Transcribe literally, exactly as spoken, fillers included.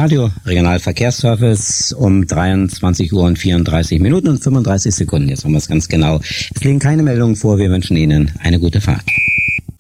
Radio Regionalverkehrsservice um dreiundzwanzig Uhr und vierunddreißig Minuten und fünfunddreißig Sekunden. Jetzt haben wir es ganz genau. Es liegen keine Meldungen vor. Wir wünschen Ihnen eine gute Fahrt.